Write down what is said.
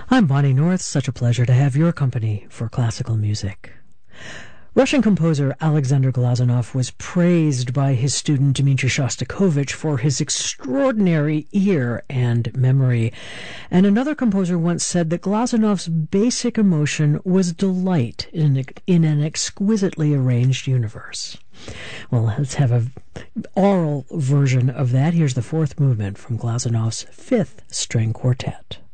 I'm Bonnie North. Such a pleasure to have your company for classical music. Russian composer Alexander Glazunov was praised by his student Dmitri Shostakovich for his extraordinary ear and memory. And another composer once said that Glazunov's basic emotion was delight in an exquisitely arranged universe. Well, let's have an oral version of that. Here's the fourth movement from Glazunov's Fifth String Quartet.